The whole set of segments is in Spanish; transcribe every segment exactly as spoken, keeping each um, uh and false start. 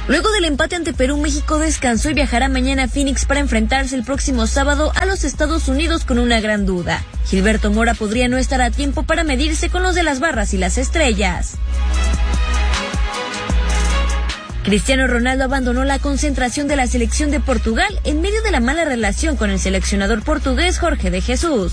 Luego del empate ante Perú, México descansó y viajará mañana a Phoenix para enfrentarse el próximo sábado a los Estados Unidos con una gran duda. Gilberto Mora podría no estar a tiempo para medirse con los de las barras y las estrellas. Cristiano Ronaldo abandonó la concentración de la selección de Portugal en medio de la mala relación con el seleccionador portugués Jorge de Jesús.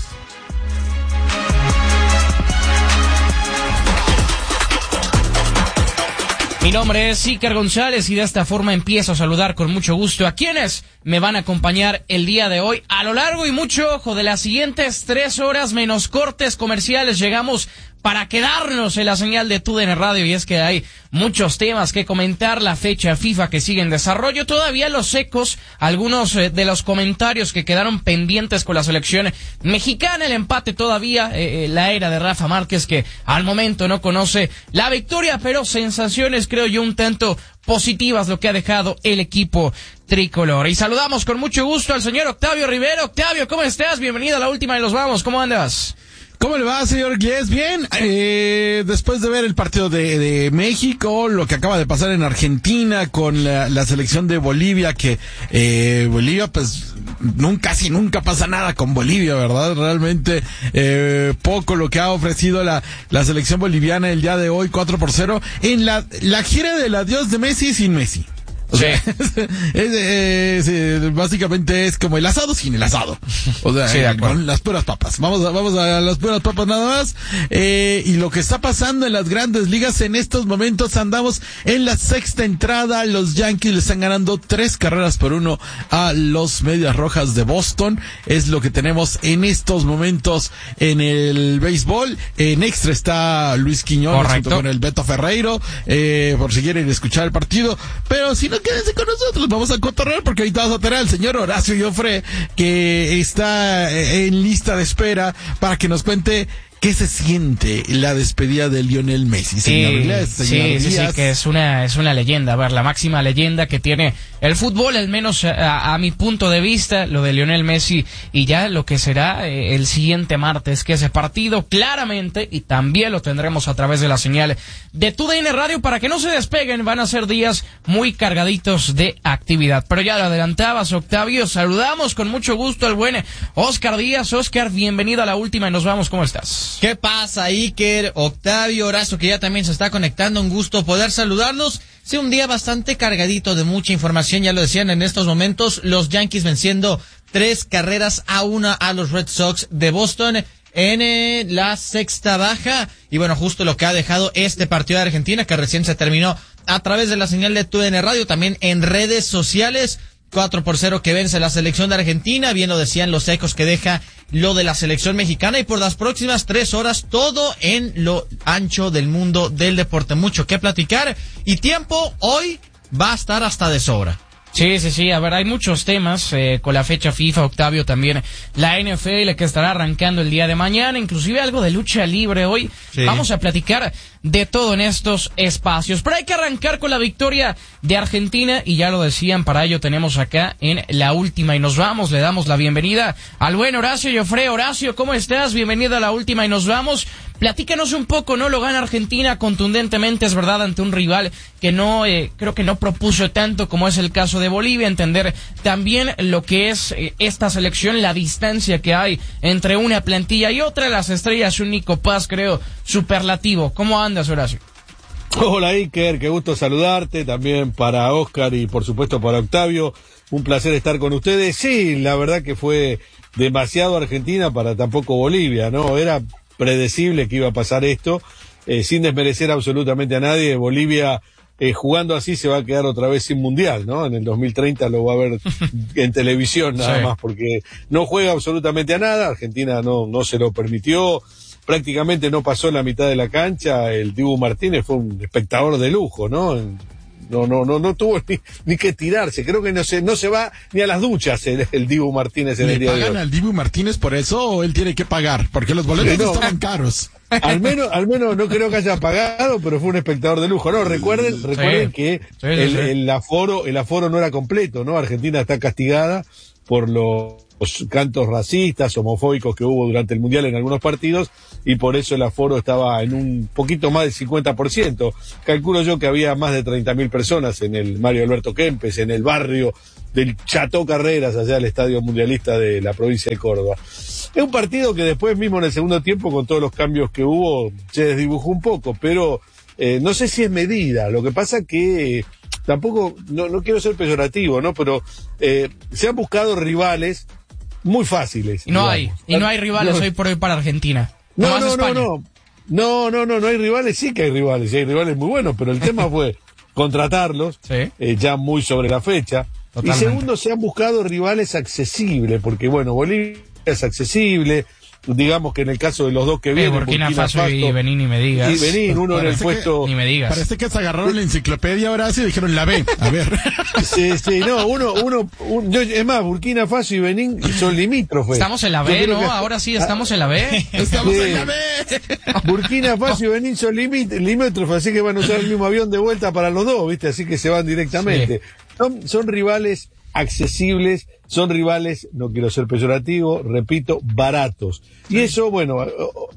Mi nombre es Iker González y de esta forma empiezo a saludar con mucho gusto a quienes me van a acompañar el día de hoy. A lo largo y mucho ojo de las siguientes tres horas menos cortes comerciales llegamos para quedarnos en la señal de T U D N Radio, y es que hay muchos temas que comentar, la fecha FIFA que sigue en desarrollo, todavía los ecos, algunos eh, de los comentarios que quedaron pendientes con la selección mexicana, el empate todavía, eh, la era de Rafa Márquez que al momento no conoce la victoria, pero sensaciones creo yo un tanto positivas lo que ha dejado el equipo tricolor. Y saludamos con mucho gusto al señor Octavio Rivera. Octavio, ¿cómo estás? Bienvenido a la última de los vamos, ¿cómo andas? ¿Cómo le va, señor Guies? Bien, eh, después de ver el partido de, de México, lo que acaba de pasar en Argentina con la, la selección de Bolivia, que eh, Bolivia, pues, nunca, casi nunca pasa nada con Bolivia, ¿verdad? Realmente, eh, poco lo que ha ofrecido la, la selección boliviana el día de hoy, cuatro por cero, en la, la gira del adiós de Messi sin Messi. O sea, sí. es, es, es, básicamente es como el asado sin el asado. O sea, sí, eh, con las puras papas. Vamos a, vamos a las puras papas nada más. Eh, y lo que está pasando en las grandes ligas en estos momentos, andamos en la sexta entrada. Los Yankees le están ganando tres carreras por uno a los Medias Rojas de Boston. Es lo que tenemos en estos momentos en el béisbol. En extra está Luis Quiñones junto con el Beto Ferreiro, eh, por si quieren escuchar el partido. Pero si no, quédense con nosotros, vamos a cotorrear porque ahorita vamos a tener al señor Horacio Joffre, que está en lista de espera para que nos cuente ¿qué se siente la despedida de Lionel Messi, señor? Sí, sí, sí, sí, que es una, es una leyenda, a ver, la máxima leyenda que tiene el fútbol, al menos a, a mi punto de vista, lo de Lionel Messi, y ya lo que será eh, el siguiente martes, que ese partido claramente, y también lo tendremos a través de la señal de T U D N Radio, para que no se despeguen, van a ser días muy cargaditos de actividad. Pero ya lo adelantabas, Octavio, saludamos con mucho gusto al buen Oscar Díaz. Oscar, bienvenido a la última y nos vamos, ¿cómo estás? ¿Qué pasa, Iker, Octavio, Horacio, que ya también se está conectando? Un gusto poder saludarnos. Sí, un día bastante cargadito de mucha información, ya lo decían en estos momentos, los Yankees venciendo tres carreras a una a los Red Sox de Boston en eh, la sexta baja. Y bueno, justo lo que ha dejado este partido de Argentina, que recién se terminó a través de la señal de T U D N Radio, también en redes sociales. cuatro por cero que vence la selección de Argentina, bien lo decían los ecos que deja lo de la selección mexicana, y por las próximas tres horas todo en lo ancho del mundo del deporte. Mucho que platicar y tiempo hoy va a estar hasta de sobra. Sí, sí, sí, a ver, hay muchos temas eh, con la fecha FIFA, Octavio, también la N F L que estará arrancando el día de mañana, inclusive algo de lucha libre hoy. Sí. Vamos a platicar de todo en estos espacios, pero hay que arrancar con la victoria de Argentina, y ya lo decían, para ello tenemos acá en la última y nos vamos, le damos la bienvenida al buen Horacio Joffre. Horacio, ¿cómo estás? Bienvenido a la última y nos vamos. Platícanos un poco, ¿no? Lo gana Argentina contundentemente, es verdad, ante un rival que no, eh, creo que no propuso tanto como es el caso de Bolivia. Entender también lo que es eh, esta selección, la distancia que hay entre una plantilla y otra, las estrellas, un Nico Paz, creo, superlativo. ¿Cómo andas, Horacio? Hola, Iker, qué gusto saludarte, también para Oscar y por supuesto para Octavio. Un placer estar con ustedes. Sí, la verdad que fue demasiado Argentina para tampoco Bolivia, ¿no? Era predecible que iba a pasar esto, eh, sin desmerecer absolutamente a nadie. Bolivia eh, jugando así se va a quedar otra vez sin mundial, ¿no? En el dos mil treinta lo va a ver en televisión nada sí. más, porque no juega absolutamente a nada. Argentina no, no se lo permitió, prácticamente no pasó la mitad de la cancha. El Dibu Martínez fue un espectador de lujo, ¿no? No, no, no, no tuvo ni, ni que tirarse. Creo que no se, no se va ni a las duchas el, el Dibu Martínez en el día de hoy. ¿Le pagan al Dibu Martínez por eso o él tiene que pagar? Porque los boletos no, estaban caros. Al menos, al menos no creo que haya pagado, pero fue un espectador de lujo. No, recuerden, recuerden sí, que sí, el, sí. el aforo, el aforo no era completo, ¿no? Argentina está castigada por los cantos racistas, homofóbicos que hubo durante el Mundial en algunos partidos, y por eso el aforo estaba en un poquito más del cincuenta por ciento. Calculo yo que había más de treinta mil personas en el Mario Alberto Kempes, en el barrio del Chateau Carreras, allá del Estadio Mundialista de la provincia de Córdoba. Es un partido que después mismo en el segundo tiempo, con todos los cambios que hubo, se desdibujó un poco, pero eh, no sé si es medida. Lo que pasa que eh, tampoco, no, no quiero ser peyorativo, ¿no? Pero eh, se han buscado rivales muy fáciles. Y no digamos. hay, y no hay rivales no, hoy por hoy para Argentina. No, Nomás no, España. no, no. No, no, no, no hay rivales, sí que hay rivales, sí hay rivales muy buenos, pero el tema fue contratarlos, Sí. eh, ya muy sobre la fecha. Totalmente. Y segundo, se han buscado rivales accesibles, porque bueno, Bolivia es accesible, digamos que en el caso de los dos que Eh, vienen, Burkina, Faso y Benín, ni me digas. y Benín, uno en el Parece puesto... Ni me digas. Parece que se agarraron la enciclopedia ahora sí y dijeron la B. A ver. Sí, sí, no, uno, uno, un- yo- es más, Burkina Faso y Benín son limítrofes. Estamos en la Yo B, creo ¿no? que- Ahora sí estamos en la B. Estamos Sí. en la B. Burkina Faso y Benín son limit- limítrofes, así que van a usar el mismo avión de vuelta para los dos, ¿viste? Así que se van directamente. Son, son rivales accesibles, son rivales, no quiero ser peyorativo, repito, baratos. Y eso, bueno,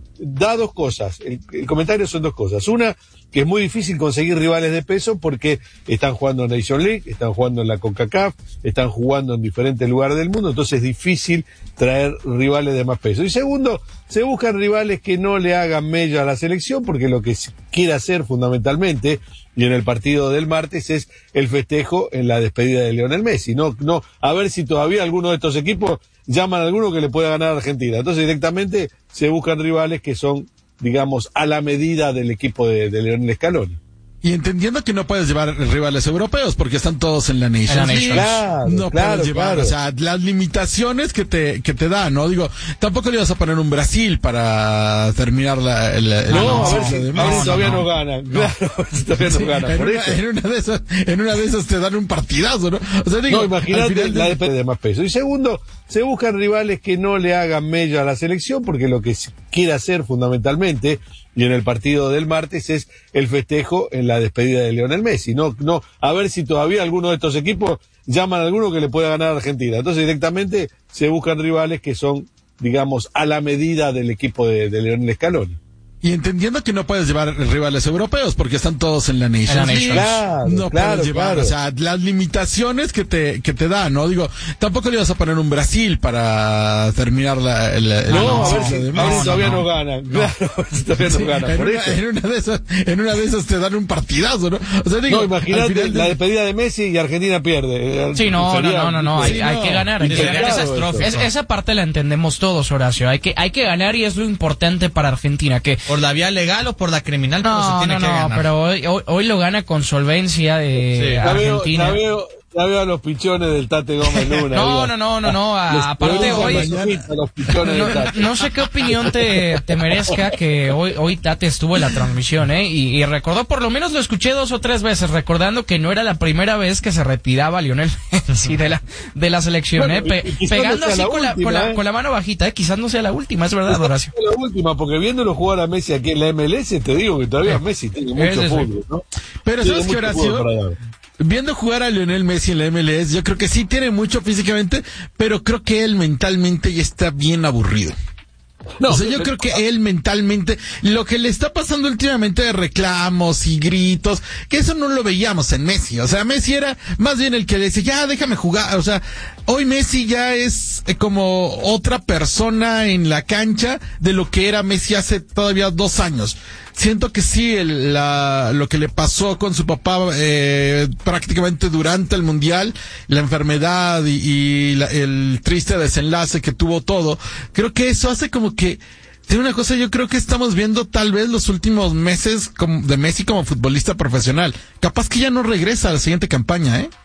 da dos cosas. El, el comentario son dos cosas. Una, que es muy difícil conseguir rivales de peso porque están jugando en Nation League, están jugando en la CONCACAF, están jugando en diferentes lugares del mundo, entonces es difícil traer rivales de más peso. Y segundo, se buscan rivales que no le hagan mella a la selección, porque lo que se quiere hacer fundamentalmente, y en el partido del martes, es el festejo en la despedida de Lionel Messi. No, no, a ver si todavía alguno de estos equipos llaman a alguno que le pueda ganar a Argentina. Entonces directamente se buscan rivales que son, digamos, a la medida del equipo de, de Lionel Scaloni. Y entendiendo que no puedes llevar rivales europeos porque están todos en la Nations En la League, Nations. Claro, no claro, puedes llevar, claro. o sea, las limitaciones que te que te da, ¿no? Digo, tampoco le ibas a poner un Brasil para terminar la, el, el No, no, a ver ciclo si, de a ver Messi. si no, todavía no, no. ganan. Claro, a ver si todavía no Sí, ganan. en, Por una, eso. en una de esas, en una de esas te dan un partidazo, ¿no? O sea, digo, No, al imagínate final la del- despedida de más peso. Y segundo, se buscan rivales que no le hagan mella a la selección, porque lo que se quiere hacer fundamentalmente, y en el partido del martes, es el festejo en la despedida de Lionel Messi. No, no, a ver si todavía alguno de estos equipos llaman a alguno que le pueda ganar a Argentina. Entonces directamente se buscan rivales que son, digamos, a la medida del equipo de, de Lionel Scaloni. Y entendiendo que no puedes llevar rivales europeos porque están todos en la Nations En la League, Nations. Claro, no claro, puedes llevar, claro. o sea, las limitaciones que te que te da, ¿no? Digo, tampoco le ibas a poner un Brasil para terminar la, el, el No, a ver ciclo si, de a ver si Messi. todavía no, no. ganan. Claro, a ver si todavía no Sí, ganan. en, Por una, eso. en una de esas, en una de esas te dan un partidazo, ¿no? O sea, digo, No, al imagínate final del- la despedida de Messi y Argentina pierde. Sí, no, no, Sería- no, no, no, hay, Sí, hay no. que ganar. Hay que Impecable ganar. Esa, eso. es- esa parte la entendemos todos, Horacio. Hay que, hay que ganar y es lo importante para Argentina. Que ¿Por la vía legal o por la criminal? Pero se no, tiene no, que no, ganar. pero hoy, hoy, hoy lo gana con solvencia de Sí, Ya veo, Argentina. ya veo, ya veo a los pichones del Tate Gómez Luna. No, diga. no, no, no, no, a- Les aparte pregunto hoy- mañana a los pichones No, del Tate. no sé qué opinión te, te merezca que hoy, hoy Tate estuvo en la transmisión, ¿eh? Y, y recordó, por lo menos lo escuché dos o tres veces, recordando que no era la primera vez que se retiraba Lionel Messi de la, de la selección, ¿eh? Bueno, Pe- y- y quizás pegando no sea así la con, la, última, con, la, ¿eh? con la mano bajita, ¿eh? Quizás no sea la última, es verdad, Horacio. La última, porque viéndolo jugar a Messi aquí en la M L S, te digo que todavía Sí. Messi tiene Sí, mucho sí, sí. fútbol, ¿no? Pero Tiene ¿sabes qué, mucho fútbol para Horacio? dar. Viendo jugar a Lionel Messi en la M L S, yo creo que sí tiene mucho físicamente, pero creo que él mentalmente ya está bien aburrido. No, o sea, yo pero- creo que él mentalmente, lo que le está pasando últimamente de reclamos y gritos, que eso no lo veíamos en Messi. O sea, Messi era más bien el que le decía, ya déjame jugar. O sea, hoy Messi ya es eh, como otra persona en la cancha de lo que era Messi hace todavía dos años. Siento que sí, el, la, lo que le pasó con su papá eh, prácticamente durante el Mundial, la enfermedad y, y la- el triste desenlace que tuvo todo, creo que eso hace como que, de una cosa, yo creo que estamos viendo tal vez los últimos meses como, de Messi como futbolista profesional. Capaz que ya no regresa a la siguiente campaña, ¿eh?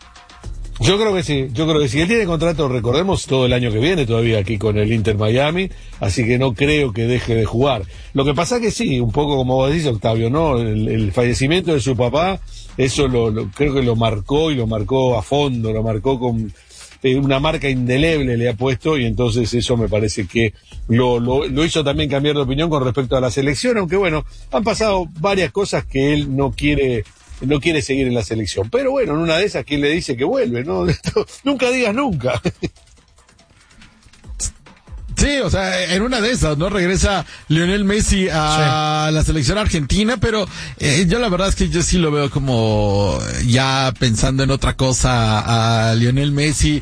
Yo creo que sí, yo creo que sí. Él tiene contrato, recordemos, todo el año que viene todavía aquí con el Inter Miami, así que no creo que deje de jugar. Lo que pasa que sí, un poco como vos decís, Octavio, ¿no? El, el fallecimiento de su papá, eso lo, lo- creo que lo marcó y lo marcó a fondo, lo marcó con eh, una marca indeleble le ha puesto, y entonces eso me parece que lo, lo, lo hizo también cambiar de opinión con respecto a la selección, aunque bueno, han pasado varias cosas que él no quiere no quiere seguir en la selección. Pero bueno, en una de esas, ¿quién le dice que vuelve? ¿No? Nunca digas nunca. Sí, o sea, en una de esas, ¿no? Regresa Lionel Messi a sí. la selección argentina, pero eh, yo la verdad es que yo sí lo veo como ya pensando en otra cosa a Lionel Messi,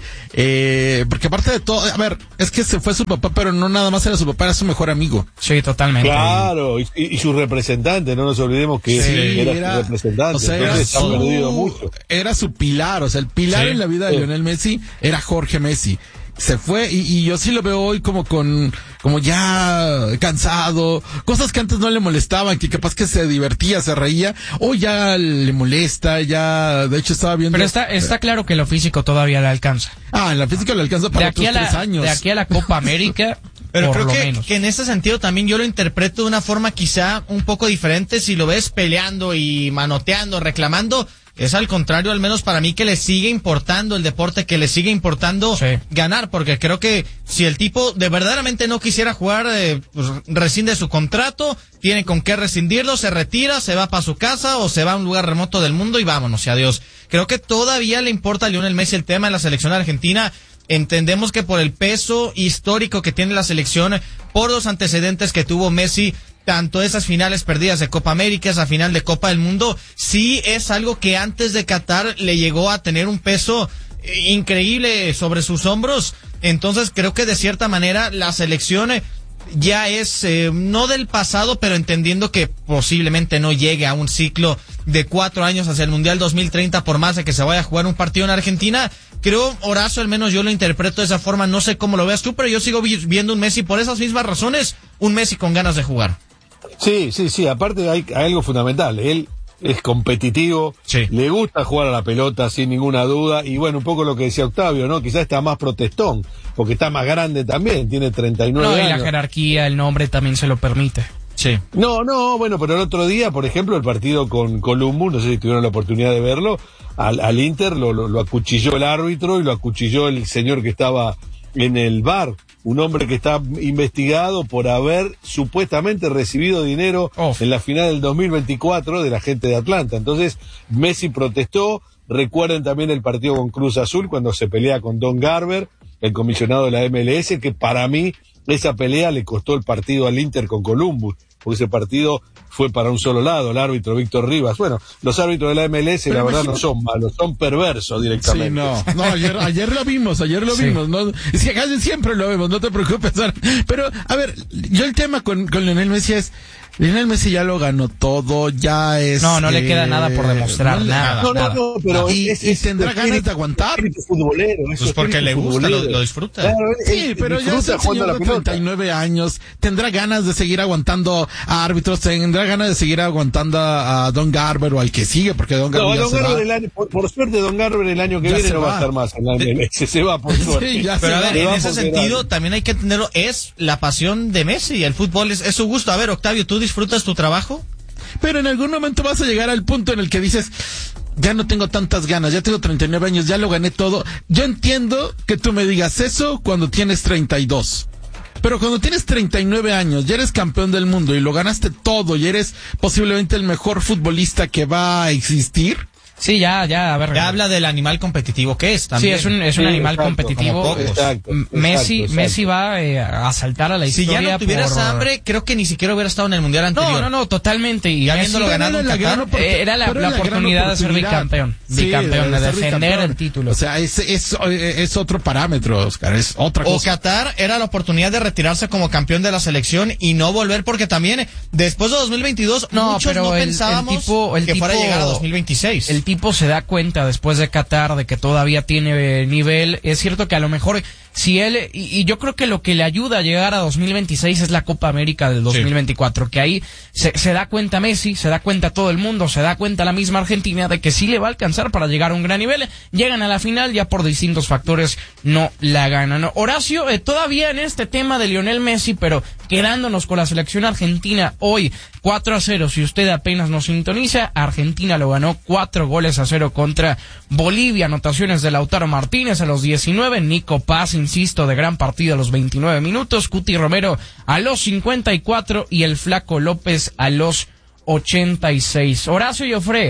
eh, porque aparte de todo, a ver, es que se fue su papá, pero no nada más era su papá, era su mejor amigo. Sí, totalmente. Claro, y, y su representante, no nos olvidemos que sí, era, era su representante, o sea, entonces era ha perdido su, mucho. Era su pilar, o sea, el pilar sí. en la vida de sí. Lionel Messi era Jorge Messi. Se fue y, y yo sí lo veo hoy como con, como ya cansado, cosas que antes no le molestaban, que capaz que se divertía, se reía, hoy ya le molesta, ya, de hecho estaba viendo. Pero está, está claro que lo físico todavía le alcanza. Ah, en la física le alcanza para otros tres años. De aquí a la Copa América. Pero por creo lo que, menos. que en ese sentido también yo lo interpreto de una forma quizá un poco diferente. Si lo ves peleando y manoteando, reclamando, es al contrario, al menos para mí, que le sigue importando el deporte, que le sigue importando sí. ganar, porque creo que si el tipo de verdaderamente no quisiera jugar, eh, pues rescinde su contrato, tiene con qué rescindirlo, se retira, se va para su casa o se va a un lugar remoto del mundo y vámonos, y adiós. Creo que todavía le importa a Lionel Messi el tema de la selección argentina. Entendemos que por el peso histórico que tiene la selección, por los antecedentes que tuvo Messi, tanto esas finales perdidas de Copa América, esa final de Copa del Mundo, sí es algo que antes de Qatar le llegó a tener un peso increíble sobre sus hombros. Entonces creo que de cierta manera la selección ya es, eh, no del pasado, pero entendiendo que posiblemente no llegue a un ciclo de cuatro años hacia el Mundial dos mil treinta, por más de que se vaya a jugar un partido en Argentina. Creo, Horacio, al menos yo lo interpreto de esa forma, no sé cómo lo veas tú, pero yo sigo vi- viendo un Messi por esas mismas razones, un Messi con ganas de jugar. Sí, sí, sí, aparte hay, hay algo fundamental, él es competitivo, sí. le gusta jugar a la pelota sin ninguna duda, y bueno, un poco lo que decía Octavio, ¿no? Quizás está más protestón, porque está más grande también, tiene treinta y nueve no, años. No, y la jerarquía, el nombre también se lo permite. Sí. No, no, bueno, pero el otro día, por ejemplo, el partido con Columbus, no sé si tuvieron la oportunidad de verlo, al, al Inter lo, lo, lo acuchilló el árbitro y lo acuchilló el señor que estaba en el bar, un hombre que está investigado por haber supuestamente recibido dinero oh. en la final del dos mil veinticuatro de la gente de Atlanta. Entonces, Messi protestó. Recuerden también el partido con Cruz Azul, cuando se pelea con Don Garber, el comisionado de la M L S, que para mí esa pelea le costó el partido al Inter con Columbus, porque ese partido fue para un solo lado, el árbitro Víctor Rivas. Bueno, los árbitros de la M L S, pero la verdad, no son malos, son perversos directamente. Sí, no, no, ayer, ayer lo vimos, ayer lo sí. vimos, no, es que casi siempre lo vemos, no te preocupes. Pero, a ver, yo el tema con, con Lionel Messi es, Lionel Messi ya lo ganó todo, ya es... No, no eh, le queda nada por demostrar, no, nada. No, no, nada. no, pero y, es, y es, tendrá es, ganas es, de aguantar. Es futbolero, es pues porque le gusta, lo, lo disfruta. Claro, sí, pero ya es el señor de treinta y nueve años, tendrá ganas de seguir aguantando a árbitros, tendrá ganas de seguir aguantando a, a Don Garber o al que sigue, porque Don Garber no, ya Don se Garber va. el año, por, por suerte Don Garber el año que ya viene no va. va a estar más en la M L S, se va por suerte. Sí, ya pero se a ver, va. en ese sentido también hay que entenderlo, es la pasión de Messi, el fútbol es, es su gusto. A ver, Octavio, ¿tú disfrutas tu trabajo? Pero en algún momento vas a llegar al punto en el que dices, ya no tengo tantas ganas, ya tengo treinta y nueve años, ya lo gané todo. Yo entiendo que tú me digas eso cuando tienes treinta y dos. Pero cuando tienes treinta y nueve años, ya eres campeón del mundo y lo ganaste todo y eres posiblemente el mejor futbolista que va a existir. Sí, ya, ya, a ver. Ya habla del animal competitivo que es también. Sí, es un, es un sí, animal exacto, competitivo. Exacto, Messi, exacto, Messi va eh, a saltar a la si historia. Si ya no tuvieras por... hambre, creo que ni siquiera hubiera estado en el Mundial anterior. No, no, no, totalmente. Y ya habiéndolo ganado en Qatar, eh, era la, la, la oportunidad de ser bicampeón. Sí, bicampeón, de, de defender bicampeón. El título. O sea, es, es, es otro parámetro, Oscar, es otra cosa. O Qatar era la oportunidad de retirarse como campeón de la selección y no volver, porque también después de dos mil veintidós no, muchos pero no el, pensábamos el tipo, el que tipo, fuera a llegar a dos mil veintiséis. El tipo se da cuenta después de Qatar de que todavía tiene nivel. Es cierto que a lo mejor si él, y, y yo creo que lo que le ayuda a llegar a dos mil veintiséis es la Copa América del dos mil veinticuatro, sí. Que ahí se, se da cuenta Messi, se da cuenta todo el mundo, se da cuenta la misma Argentina de que sí le va a alcanzar para llegar a un gran nivel. Llegan a la final, ya por distintos factores no la ganan. Horacio, eh, todavía en este tema de Lionel Messi, pero quedándonos con la selección argentina hoy, cuatro a cero, si usted apenas nos sintoniza, Argentina lo ganó cuatro goles a cero contra Bolivia, anotaciones de Lautaro Martínez a los diecinueve, Nico Paz, insisto, de gran partido a los veintinueve minutos, Cuti Romero a los cincuenta y cuatro y el Flaco López a los ochenta y seis. Horacio Joffre,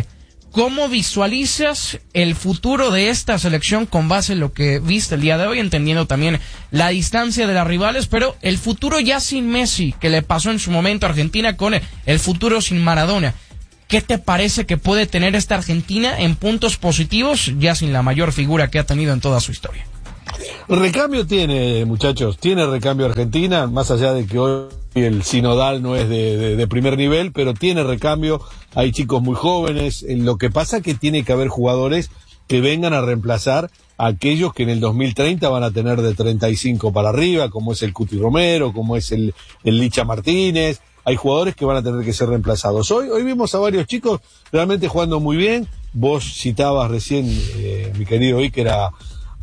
¿cómo visualizas el futuro de esta selección con base en lo que viste el día de hoy, entendiendo también la distancia de las rivales, pero el futuro ya sin Messi, que le pasó en su momento a Argentina, con el futuro sin Maradona? ¿Qué te parece que puede tener esta Argentina en puntos positivos, ya sin la mayor figura que ha tenido en toda su historia? Recambio tiene, muchachos, tiene recambio Argentina, más allá de que hoy el sinodal no es de, de, de primer nivel, pero tiene recambio, hay chicos muy jóvenes, lo que pasa es que tiene que haber jugadores que vengan a reemplazar a aquellos que en el dos mil treinta van a tener de treinta y cinco para arriba, como es el Cuti Romero, como es el, el Licha Martínez. Hay jugadores que van a tener que ser reemplazados. Hoy, hoy vimos a varios chicos realmente jugando muy bien. Vos citabas recién, eh, mi querido Iker, a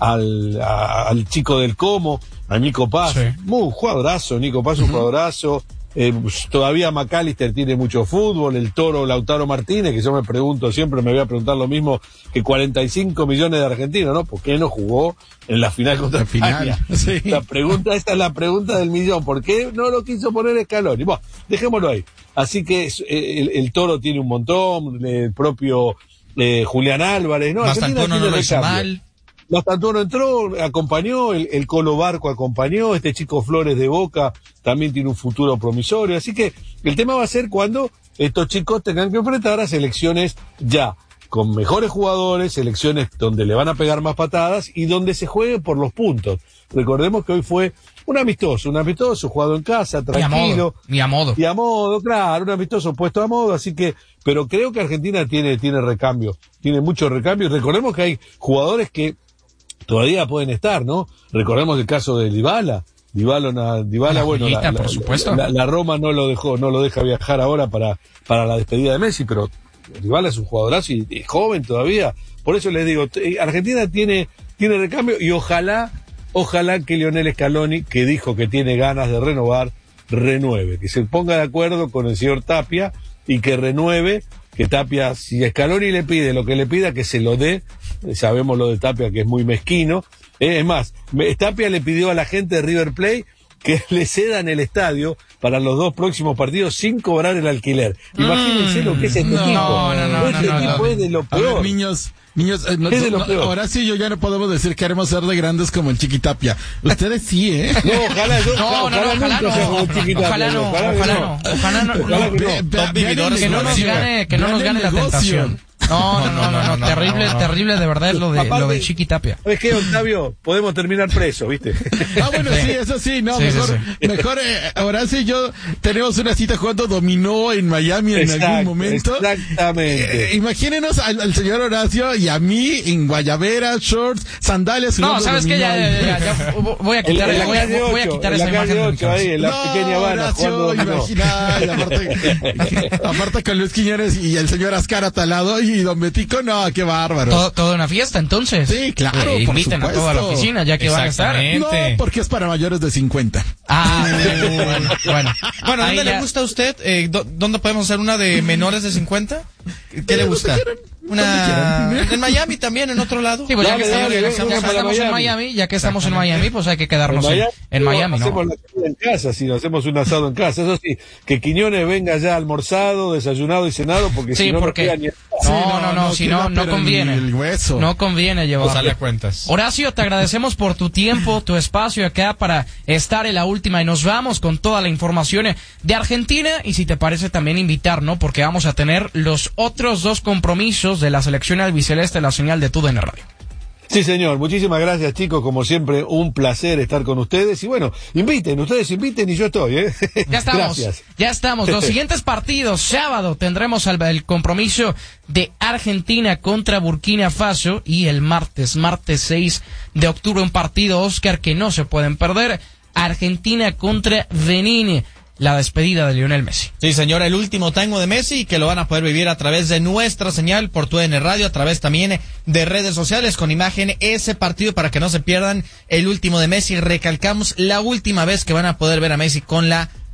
Al, a, al chico del Como, a Nico Paz, sí. Muy jugadorazo, Nico Paz, uh-huh. Un jugadorazo, eh, todavía McAllister tiene mucho fútbol, el Toro Lautaro Martínez, que yo me pregunto, siempre me voy a preguntar lo mismo que cuarenta y cinco millones de argentinos, ¿no? ¿Por qué no jugó en la final contra España? Sí. La pregunta, esta es la pregunta del millón, ¿por qué no lo quiso poner Scaloni? Bueno, dejémoslo ahí. Así que eh, el, el Toro tiene un montón, el propio eh, Julián Álvarez, ¿no? Mastantuono no lo hizo mal. Mastantuono entró, acompañó, el, el Colo Barco acompañó, este chico Flores de Boca también tiene un futuro promisorio, así que el tema va a ser cuando estos chicos tengan que enfrentar a selecciones ya con mejores jugadores, selecciones donde le van a pegar más patadas y donde se juegue por los puntos. Recordemos que hoy fue un amistoso, un amistoso jugado en casa, tranquilo. Y a modo. Y a modo, claro, un amistoso puesto a modo, así que, pero creo que Argentina tiene, tiene recambio, tiene mucho recambio, y recordemos que hay jugadores que todavía pueden estar, ¿no? Recordemos el caso de Dybala. Dybala, Dybala, bueno, joyita, la, la, por supuesto. La, la Roma no lo dejó, no lo deja viajar ahora para, para la despedida de Messi, pero Dybala es un jugadorazo y es joven todavía. Por eso les digo, Argentina tiene, tiene recambio y ojalá, ojalá que Lionel Scaloni, que dijo que tiene ganas de renovar, renueve, que se ponga de acuerdo con el señor Tapia y que renueve, que Tapia, si Scaloni le pide lo que le pida, que se lo dé. Sabemos lo de Tapia, que es muy mezquino. Eh, es más, Tapia le pidió a la gente de River Plate que le cedan el estadio para los dos próximos partidos sin cobrar el alquiler. Imagínense mm, lo que es este no, equipo. No, no, no, este no, equipo no. es de lo peor. A ver, niños, niños, eh, no, es de lo no, peor. Ahora sí yo ya no podemos decir que queremos ser de grandes como el Chiquitapia. Ustedes sí, ¿eh? No, ojalá yo, no, ojalá, no, ojalá nunca no, sea como el Chiquitapia. Ojalá no, ojalá no, ojalá no, ojalá que no. Que no nos gane, que no nos gane la tentación. No, no, no, no, no, no, terrible, no, no. terrible de verdad lo de Aparte, lo del Chiquitapia. ¿Sabes qué, Octavio? Podemos terminar preso, ¿viste? Ah, bueno, sí, eso sí, no, sí, mejor, sí, sí. mejor, eh, Horacio y yo tenemos una cita jugando dominó en Miami en Exacto, algún momento. Exactamente. Eh, imagínenos al, al señor Horacio y a mí en guayabera, shorts, sandalias. No, ¿sabes qué? Ya, ya, ya, ya, voy a quitar, en la voy, a, calle voy a ocho, quitar en esa la imagen calle de mi ocho, ahí, en la no, pequeña Habana, Horacio, jugando imagina, y aparte, aparte con Luis Quiñones y el señor Ascara talado y Don Betico, no, qué bárbaro. Todo, toda una fiesta, entonces. Sí, claro, eh, por inviten supuesto. a toda la oficina, ya que van a estar. No, porque es para mayores de cincuenta. Ah, bueno. Bueno, bueno ¿dónde ya... le gusta a usted? Eh, ¿Dónde podemos hacer una de menores de cincuenta? ¿Qué le gusta? Una en Miami también, en otro lado. Sí, pues dale, ya que dale, estamos, dale, ya que estamos Miami. en Miami, ya que estamos en Miami, pues hay que quedarnos en Miami, en, en Miami, ¿no? Hacemos la comida en casa, si no hacemos un asado en casa. Eso sí, que Quiñones venga ya almorzado, desayunado y cenado, porque sí, si no porque... no queda ni... No, no, no, no, si no, no conviene. El hueso. No conviene llevar. Sale a cuentas. Horacio, te agradecemos por tu tiempo, tu espacio acá para estar en la última y nos vamos con toda la información de Argentina y si te parece también invitar, ¿no? Porque vamos a tener los otros dos compromisos de la selección albiceleste, la señal de T U D N Radio. Sí, señor. Muchísimas gracias, chicos. Como siempre, un placer estar con ustedes. Y bueno, inviten, ustedes inviten y yo estoy, ¿eh? Ya estamos. Gracias. Ya estamos. Los siguientes partidos, sábado tendremos el, el compromiso de Argentina contra Burkina Faso y el martes, martes seis de octubre, un partido, Oscar, que no se pueden perder. Argentina contra Benín. La despedida de Lionel Messi. Sí, señora, el último tango de Messi, que lo van a poder vivir a través de nuestra señal por T U D N Radio, a través también de redes sociales con imagen ese partido para que no se pierdan el último de Messi. Recalcamos la última vez que van a poder ver a Messi con la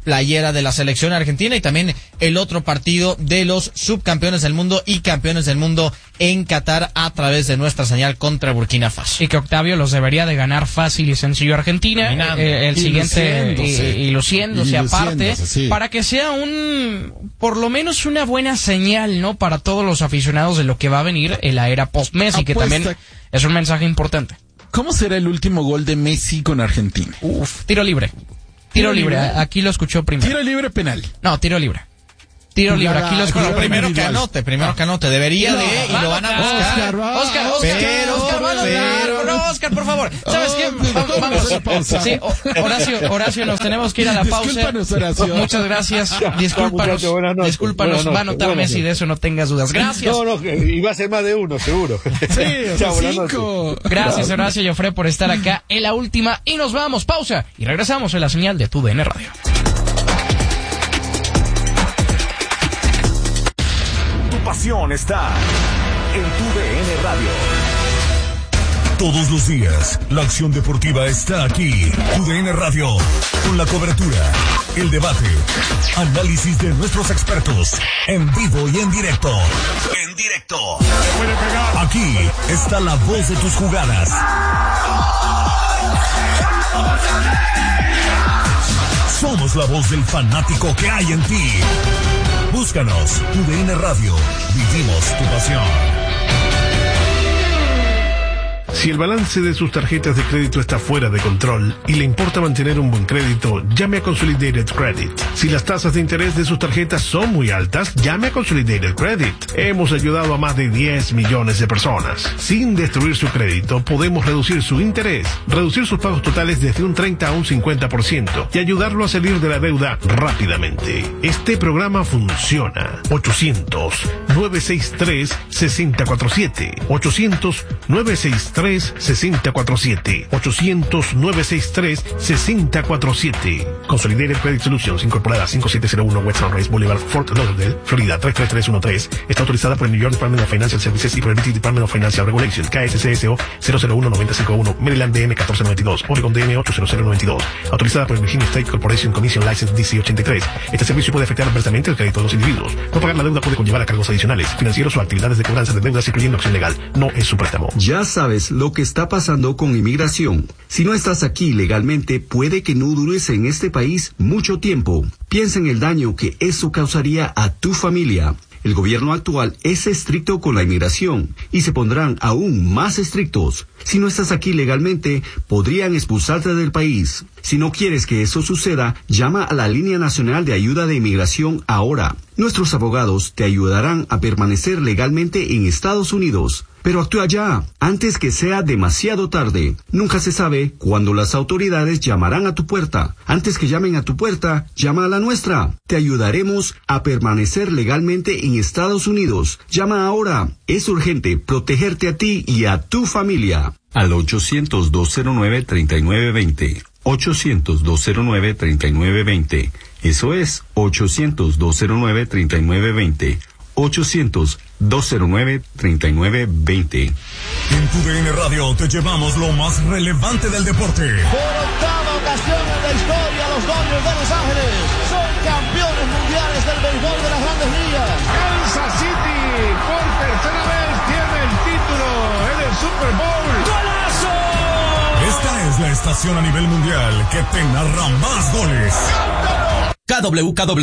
playera de la selección argentina y también el otro partido de los subcampeones del mundo y campeones del mundo en Qatar a través de nuestra señal contra Burkina Faso. Y que Octavio los debería de ganar fácil y sencillo Argentina, eh, el y siguiente luciéndose. y, y luciéndose, y aparte, luciéndose, sí. para que sea un, por lo menos una buena señal, ¿no? Para todos los aficionados de lo que va a venir en la era post-Messi, que también es un mensaje importante. ¿Cómo será el último gol de Messi con Argentina? Uf, tiro libre. Tiro libre, aquí lo escuchó primero. Tiro libre penal. No, tiro libre. Tiro libre, aquí lo escuchó. Primero que anote, primero que anote. Debería no, de, y lo van a buscar. Oscar, Oscar, Oscar, pero, Oscar, van a pero, no, Oscar, por favor. ¿Sabes qué? Vamos. Sí, Horacio, Horacio, nos tenemos que ir a la pausa. Discúlpanos, Horacio. Muchas gracias. Discúlpanos. Discúlpanos, va a anotar Messi, de eso no tengas dudas. Gracias. No, no, y va a ser más de uno, seguro. Sí, Chao, cinco. Gracias, Horacio y Jofre, por estar acá en la última. Y nos vamos. Pausa. Y regresamos en la señal de Tu D N Radio. Pasión está en Tu D N Radio. Todos los días, la acción deportiva está aquí. Tu D N Radio, con la cobertura, el debate, análisis de nuestros expertos, en vivo y en directo. En directo. Aquí está la voz de tus jugadas. Somos la voz del fanático que hay en ti. Búscanos, Tu D N Radio. Vivimos tu pasión. Si el balance de sus tarjetas de crédito está fuera de control y le importa mantener un buen crédito, llame a Consolidated Credit. Si las tasas de interés de sus tarjetas son muy altas, llame a Consolidated Credit. Hemos ayudado a más de diez millones de personas. Sin destruir su crédito, podemos reducir su interés, reducir sus pagos totales desde un treinta a un cincuenta por ciento y ayudarlo a salir de la deuda rápidamente. Este programa funciona. ochocientos, nueve seis tres, seis cero cuatro siete. ochocientos, nueve seis tres, seis cero cuatro siete. ochocientos, nueve seis tres, seis cero cuatro siete. Consolidated Credit Solutions, incorporada cinco siete cero uno West Sunrise Boulevard, Fort Lauderdale, Florida tres tres tres uno tres. Está autorizada por el New York Department of Financial Services y por el British Department of Financial Regulation. K S C S O cero cero uno nueve cinco uno. Maryland D M catorce noventa y dos. Oregon D M ocho cero cero nueve dos. Autorizada por el Virginia State Corporation Commission License D C ochenta y tres. Este servicio puede afectar adversamente el crédito de los individuos. No pagar la deuda puede conllevar a cargos adicionales, financieros o actividades de cobranza de deudas, incluyendo acción legal. No es un préstamo. Ya sabes lo que está pasando con inmigración. Si no estás aquí legalmente, puede que no dures en este país mucho tiempo. Piensa en el daño que eso causaría a tu familia. El gobierno actual es estricto con la inmigración y se pondrán aún más estrictos. Si no estás aquí legalmente, podrían expulsarte del país. Si no quieres que eso suceda, llama a la Línea Nacional de Ayuda de Inmigración ahora. Nuestros abogados te ayudarán a permanecer legalmente en Estados Unidos. Pero actúa ya, antes que sea demasiado tarde. Nunca se sabe cuándo las autoridades llamarán a tu puerta. Antes que llamen a tu puerta, llama a la nuestra. Te ayudaremos a permanecer legalmente en Estados Unidos. Llama ahora. Es urgente protegerte a ti y a tu familia. Al ochocientos, dos cero nueve, treinta y nueve veinte. ochocientos, dos cero nueve, treinta y nueve veinte. Eso es ochocientos, dos cero nueve, treinta y nueve veinte. ochocientos, dos cero nueve, treinta y nueve veinte. En Tu D N Radio te llevamos lo más relevante del deporte. Por octava ocasión en la historia, los Dodgers de Los Ángeles son campeones mundiales del béisbol de las Grandes Ligas. Kansas City por tercera vez tiene el título en el Super Bowl. ¡Golazo! Esta es la estación a nivel mundial que te narra más goles. ¡Cántalo! K W K W